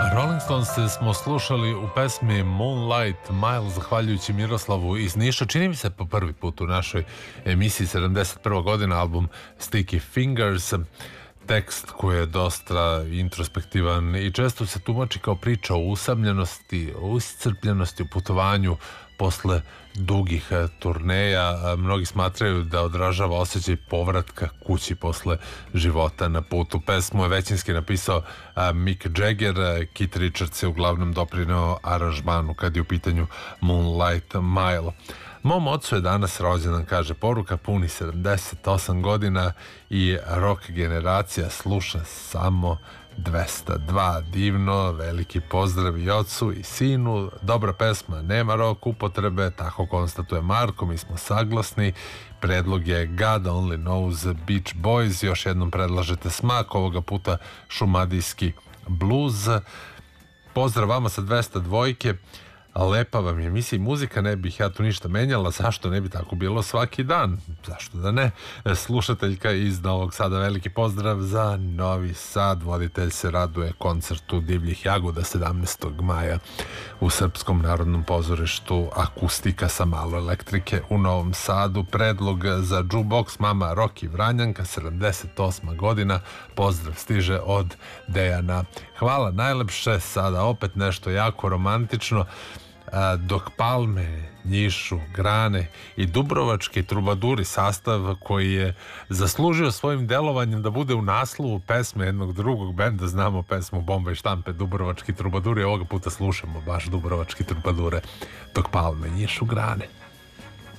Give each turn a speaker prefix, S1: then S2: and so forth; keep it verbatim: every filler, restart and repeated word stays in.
S1: Rolling Stones smo slušali u pesmi Moonlight Mile zahvaljujući Miroslavu iz Niša. Čini mi se po prvi put u našoj emisiji sedamdeset prva godina album Sticky Fingers. Tekst koji je dosta introspektivan i često se tumači kao priča o usamljenosti, o iscrpljenosti, o putovanju posle dugih turneja. Mnogi smatraju da odražava osjećaj povratka kući posle života na putu. Pesmu je većinski napisao Mick Jagger, Keith Richards je uglavnom doprineo aranžmanu kad je u pitanju Moonlight Mile. Mom ocu je danas rođendan, kaže poruka, puni sedamdeset osam godina i rock generacija sluša samo dvesta dva. Divno, veliki pozdrav i ocu i sinu. Dobra pesma, nema rock upotrebe, tako konstatuje Marko, mi smo saglasni. Predlog je God Only Knows Beach Boys. Još jednom predlažete Smak, ovoga puta šumadijski blues. Pozdrav vama sa dvesta dvojke. Lepa vam je emisija i muzika, ne bih ja tu ništa menjala, zašto ne bi tako bilo svaki dan, zašto da ne. Slušateljka iz Novog Sada, veliki pozdrav za Novi Sad. Voditelj se raduje koncertu Divljih jagoda sedamnaestog maja u Srpskom narodnom pozorištu, akustika sa malo elektrike u Novom Sadu. Predlog za jukebox, mama Roki Vranjanka, sedamdeset osma godina, pozdrav stiže od Dejana. Hvala najlepše, sada opet nešto jako romantično. Dok palme njišu grane i dubrovački trubaduri, sastav koji je zaslužio svojim delovanjem da bude u naslovu pesme jednog drugog benda. Znamo pesmu Bomba i štampe, Dubrovački trubaduri, ovoga puta slušamo baš Dubrovački trubadure. Dok palme njišu grane.